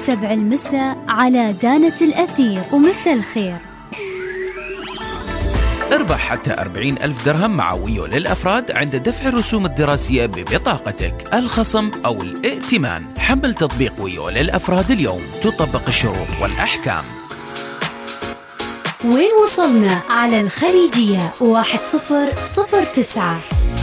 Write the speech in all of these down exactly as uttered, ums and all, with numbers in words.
سبع المساء على دانة الأثير. ومساء الخير. اربح حتى أربعين ألف درهم مع ويو للأفراد عند دفع الرسوم الدراسية ببطاقتك، الخصم أو الائتمان. حمل تطبيق ويو للأفراد اليوم، تطبق الشروط والأحكام. وين وصلنا على الخليجية واحد صفر صفر تسعة.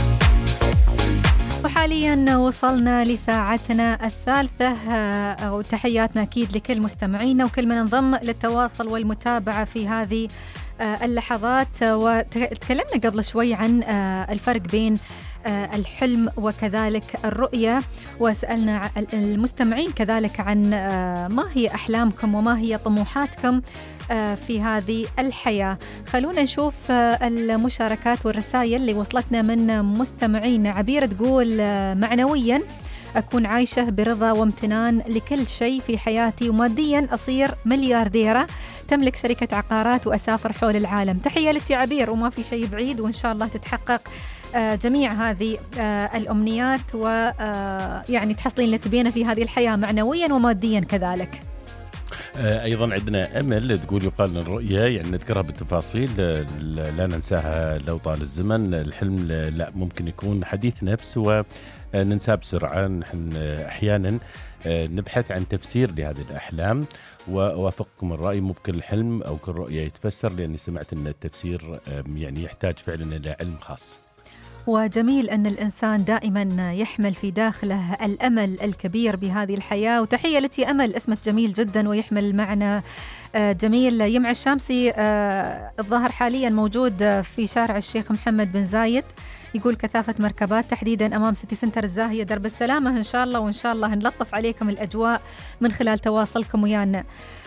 وحاليا وصلنا لساعتنا الثالثة، وتحياتنا أكيد لكل مستمعينا وكل من انضم للتواصل والمتابعة في هذه اللحظات. وتكلمنا قبل شوي عن الفرق بين الحلم وكذلك الرؤية، وسألنا المستمعين كذلك عن ما هي أحلامكم وما هي طموحاتكم في هذه الحياة. خلونا نشوف المشاركات والرسائل اللي وصلتنا من مستمعين. عبير تقول معنويا أكون عايشة برضا وامتنان لكل شيء في حياتي، وماديا أصير مليارديرة تملك شركة عقارات وأسافر حول العالم. تحية لك يا عبير، وما في شيء بعيد، وإن شاء الله تتحقق جميع هذه الأمنيات، ويعني تحصلين اللي تبينه في هذه الحياة معنويا وماديا كذلك. أيضا عندنا أمل تقول يقال الرؤية يعني نذكرها بالتفاصيل لا ننساها لو طال الزمن. الحلم لا ممكن يكون حديث نفس وننساه بسرعة. نحن أحيانا نبحث عن تفسير لهذه الأحلام، ووافقكم الرأي مو بكل حلم أو كل رؤية يتفسر، لأني سمعت أن التفسير يعني يحتاج فعلا إلى علم خاص. وجميل أن الإنسان دائما يحمل في داخله الأمل الكبير بهذه الحياة. وتحية لك أمل، اسمك جميل جدا ويحمل معنى جميل. يمع الشامسي الظاهر حاليا موجود في شارع الشيخ محمد بن زايد، يقول كثافة مركبات تحديدا أمام سيتي سنتر الزاهية درب السلامة إن شاء الله، وإن شاء الله نلطف عليكم الأجواء من خلال تواصلكم ويانا.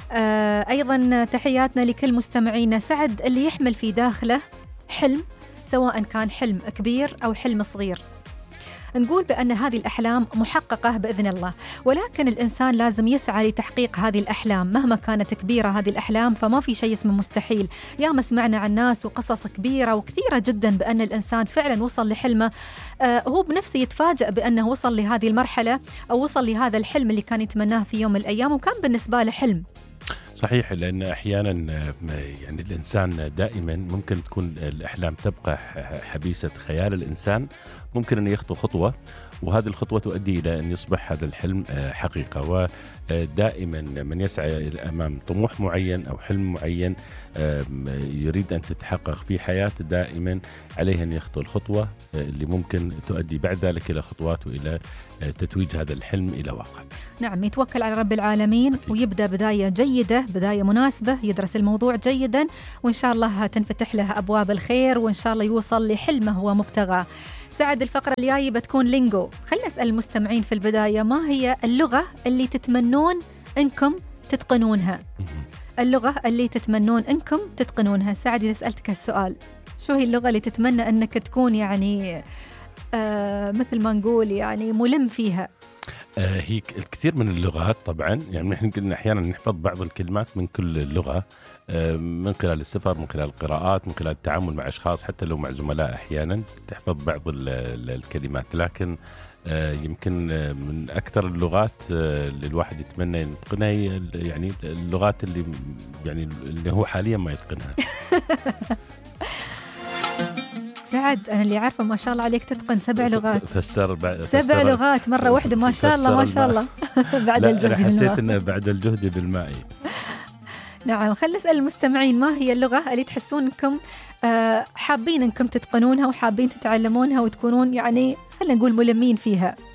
أيضا تحياتنا لكل مستمعينا. سعد اللي يحمل في داخله حلم، سواء كان حلم كبير أو حلم صغير، نقول بأن هذه الأحلام محققة بإذن الله، ولكن الإنسان لازم يسعى لتحقيق هذه الأحلام مهما كانت كبيرة. هذه الأحلام فما في شيء اسمه مستحيل. يا ما سمعنا عن ناس وقصص كبيرة وكثيرة جدا بأن الإنسان فعلا وصل لحلمه، آه هو بنفسه يتفاجأ بأنه وصل لهذه المرحلة أو وصل لهذا الحلم اللي كان يتمناه في يوم من الأيام وكان بالنسبة له حلم. صحيح، لأن أحيانا يعني الإنسان دائما ممكن تكون الأحلام تبقى حبيسة خيال الإنسان، ممكن أن يخطو خطوة وهذه الخطوة تؤدي إلى أن يصبح هذا الحلم حقيقة. ودائما من يسعى إلى أمام طموح معين أو حلم معين يريد أن تتحقق في حياته، دائما عليه أن يخطو الخطوة اللي ممكن تؤدي بعد ذلك إلى خطوات وإلى تتويج هذا الحلم إلى واقع. نعم، يتوكل على رب العالمين ويبدأ بداية جيدة، بداية مناسبة، يدرس الموضوع جيدا، وإن شاء الله تنفتح له أبواب الخير، وإن شاء الله يوصل لحلمه ومبتغاه. سعد الفقرة الجاية بتكون لينجو. خلنا أسأل المستمعين في البداية، ما هي اللغة اللي تتمنون أنكم تتقنونها؟ اللغة اللي تتمنون أنكم تتقنونها. سعد، إذا سألتك السؤال، شو هي اللغة اللي تتمنى أنك تكون يعني آه مثل ما نقول يعني ملم فيها؟ آه هي الكثير من اللغات طبعا، يعني نحن قلنا أحيانا نحفظ بعض الكلمات من كل لغة من خلال السفر، من خلال القراءات، من خلال التعامل مع أشخاص، حتى لو مع زملاء أحيانا تحفظ بعض الكلمات. لكن يمكن من أكثر اللغات اللي الواحد يتمنى يتقنها يعني اللغات اللي يعني اللي هو حاليا ما يتقنها. سعد، أنا اللي عارفة ما شاء الله عليك تتقن سبع لغات. فسر سبع لغات مرة واحدة، ما شاء الله ما شاء الله. بعد الجهد أنا حسيت إنه بعد الجهد بالماء. نعم، خلينا نسأل المستمعين، ما هي اللغة اللي تحسون أنكم حابين أنكم تتقنونها وحابين تتعلمونها وتكونون يعني خلينا نقول ملمين فيها؟